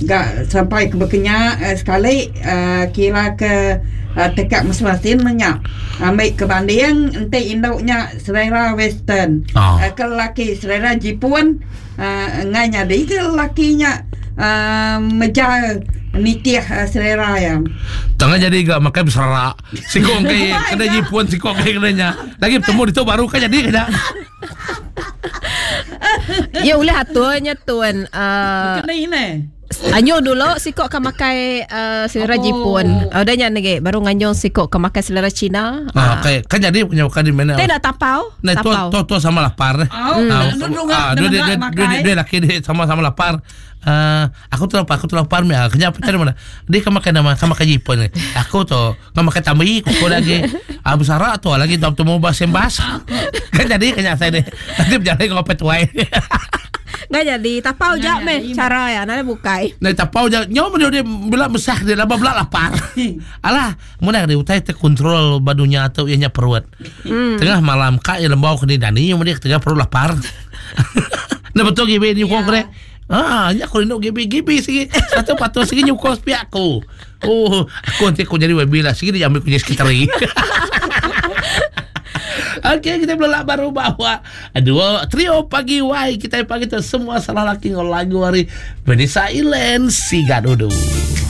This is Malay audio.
sampai ke berkenyak sekali kira ke tekak masing-masing menyak ambil ke banding nanti induknya selera western ke lelaki selera Jepun nganya dia ke lelakinya meja nitih selera yang tengah jadi gak makan besar sikong kayak kena Jepun sikong kayak kenanya lagi bertemu itu baru kan jadi kena ya boleh hatunya tuan kena ini anyo dulu sikok kan makai selera Jepun. Ada nya nege baru nganyo sikok kan makai selera Cina. Kayak kan jadi punya makan di mana? Tidak tapau. Nah to sama lapar. Dua laki dia sama lapar. Aku tuh lapar me. Kenapa tadi mana? Dia kan makan nama kan makan Jepun. Aku tuh kan makan tambahi kok lagi. Besar tuh lagi tu mau bahas. Kan jadi kanya saya deh. Nanti berjalan ngopet wae. Nggak jadi tapau jak meh cara ya nanti bukai nah tapau jak nyawa dia bilang besar dia laba belak lapar alah mana dia utai terkontrol badunya atau ianya perut tengah malam kak ya lembau kini dani dia tengah perut lapar nah betul gibi ni kong kre nya aku rindu gibi sih satu patut sih nyukos piakku aku nanti aku jadi webila sih dia ambil punya sekitar lagi. Okey, kita belum baru bawa trio pagi wai kita pagi tu semua salah laki lagu hari Vanessa Island Sigadudu.